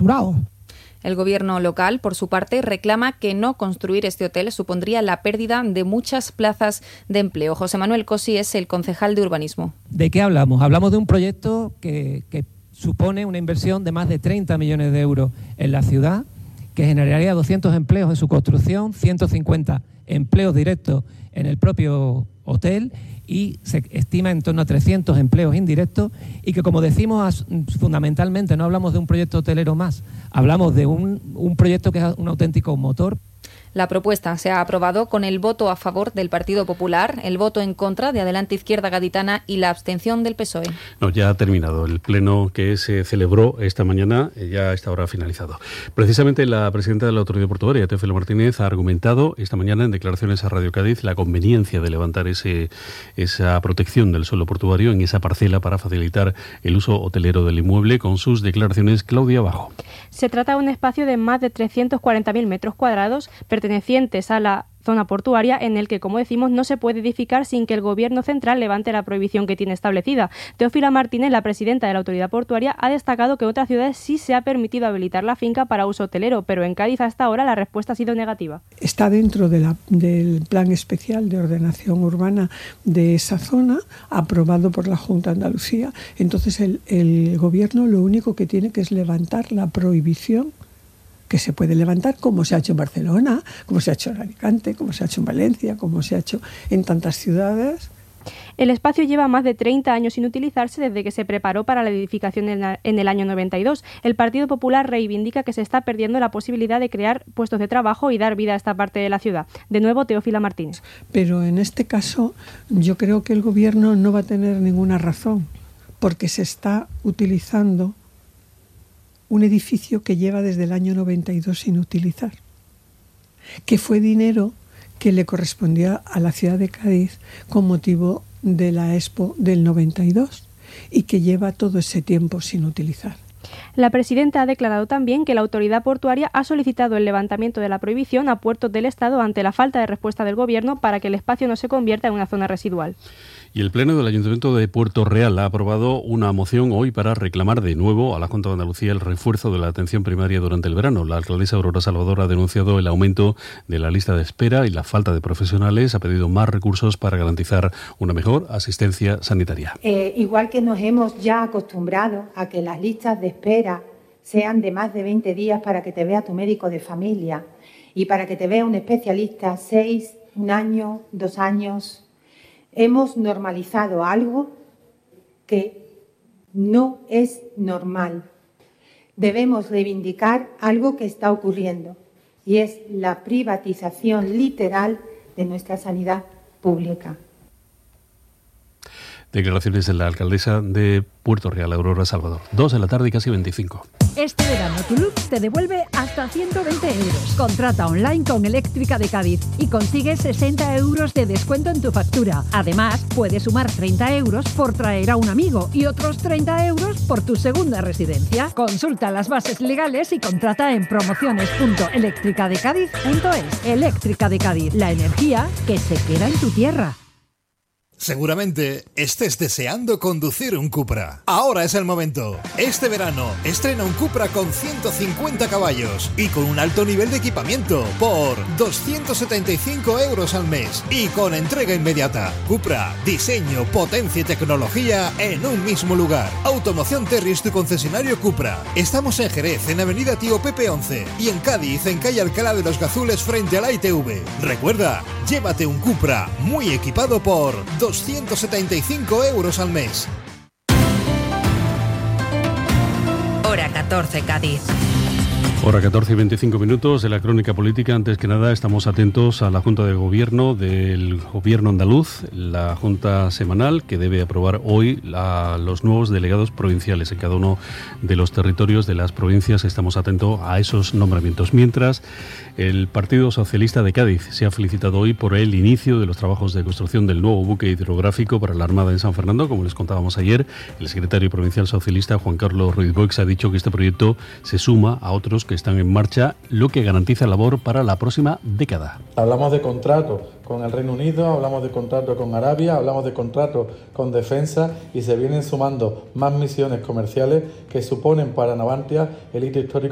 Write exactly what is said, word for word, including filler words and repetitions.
saturados. El gobierno local, por su parte, reclama que no construir este hotel supondría la pérdida de muchas plazas de empleo. José Manuel Cosi es el concejal de urbanismo. ¿De qué hablamos? Hablamos de un proyecto que, que supone una inversión de más de treinta millones de euros en la ciudad, que generaría doscientos empleos en su construcción, ciento cincuenta empleos directos en el propio hotel y se estima en torno a trescientos empleos indirectos y que, como decimos, fundamentalmente no hablamos de un proyecto hotelero más, hablamos de un, un proyecto que es un auténtico motor. La propuesta se ha aprobado con el voto a favor del Partido Popular, el voto en contra de Adelante Izquierda Gaditana y la abstención del P S O E. No, ya ha terminado el pleno que se celebró esta mañana, ya a esta hora ha finalizado. Precisamente la presidenta de la Autoridad Portuaria, Teófilo Martínez, ha argumentado esta mañana en declaraciones a Radio Cádiz la conveniencia de levantar ese, esa protección del suelo portuario en esa parcela para facilitar el uso hotelero del inmueble. Con sus declaraciones, Claudia Bajo. Se trata de un espacio de más de trescientos cuarenta mil metros cuadrados pertenecientes a la zona portuaria en el que, como decimos, no se puede edificar sin que el Gobierno central levante la prohibición que tiene establecida. Teófila Martínez, la presidenta de la Autoridad Portuaria, ha destacado que en otras ciudades sí se ha permitido habilitar la finca para uso hotelero, pero en Cádiz hasta ahora la respuesta ha sido negativa. Está dentro de la, del plan especial de ordenación urbana de esa zona, aprobado por la Junta de Andalucía. Entonces el, el Gobierno lo único que tiene que es levantar la prohibición que se puede levantar, como se ha hecho en Barcelona, como se ha hecho en Alicante, como se ha hecho en Valencia, como se ha hecho en tantas ciudades. El espacio lleva más de treinta años sin utilizarse desde que se preparó para la edificación en el año noventa y dos. El Partido Popular reivindica que se está perdiendo la posibilidad de crear puestos de trabajo y dar vida a esta parte de la ciudad. De nuevo, Teófila Martínez. Pero en este caso yo creo que el Gobierno no va a tener ninguna razón, porque se está utilizando un edificio que lleva desde el año noventa y dos sin utilizar, que fue dinero que le correspondía a la ciudad de Cádiz con motivo de la Expo del noventa y dos y que lleva todo ese tiempo sin utilizar. La presidenta ha declarado también que la autoridad portuaria ha solicitado el levantamiento de la prohibición a puertos del Estado ante la falta de respuesta del Gobierno para que el espacio no se convierta en una zona residual. Y el Pleno del Ayuntamiento de Puerto Real ha aprobado una moción hoy para reclamar de nuevo a la Junta de Andalucía el refuerzo de la atención primaria durante el verano. La alcaldesa Aurora Salvador ha denunciado el aumento de la lista de espera y la falta de profesionales. Ha pedido más recursos para garantizar una mejor asistencia sanitaria. Eh, igual que nos hemos ya acostumbrado a que las listas de espera sean de más de veinte días para que te vea tu médico de familia y para que te vea un especialista seis, un año, dos años. Hemos normalizado algo que no es normal. Debemos reivindicar algo que está ocurriendo y es la privatización literal de nuestra sanidad pública. Declaraciones de la alcaldesa de Puerto Real, Aurora Salvador. Dos de la tarde y casi veinticinco. Este verano tu look te devuelve hasta ciento veinte euros. Contrata online con Eléctrica de Cádiz y consigue sesenta euros de descuento en tu factura. Además, puedes sumar treinta euros por traer a un amigo y otros treinta euros por tu segunda residencia. Consulta las bases legales y contrata en promociones punto eléctrica de cádiz punto es. Eléctrica de Cádiz, la energía que se queda en tu tierra. Seguramente estés deseando conducir un Cupra. Ahora es el momento. Este verano estrena un Cupra con ciento cincuenta caballos y con un alto nivel de equipamiento por doscientos setenta y cinco euros al mes y con entrega inmediata. Cupra, diseño, potencia y tecnología en un mismo lugar. Automoción Terris, tu concesionario Cupra. Estamos en Jerez, en Avenida Tío Pepe once y en Cádiz, en calle Alcalá de los Gazules frente a la I T V. Recuerda, llévate un Cupra muy equipado por doscientos setenta y cinco euros al mes. Hora catorce, Cádiz. Hora catorce y veinticinco minutos de la crónica política. Antes que nada, estamos atentos a la Junta de Gobierno del Gobierno andaluz, la Junta semanal que debe aprobar hoy a los nuevos delegados provinciales en cada uno de los territorios de las provincias. Estamos atentos a esos nombramientos. Mientras, el Partido Socialista de Cádiz se ha felicitado hoy por el inicio de los trabajos de construcción del nuevo buque hidrográfico para la Armada en San Fernando. Como les contábamos ayer, el secretario provincial socialista, Juan Carlos Ruiz Boix, ha dicho que este proyecto se suma a otros que están en marcha, lo que garantiza labor para la próxima década. Hablamos de contratos con el Reino Unido, hablamos de contratos con Arabia, hablamos de contratos con defensa y se vienen sumando más misiones comerciales que suponen para Navantia el hito histórico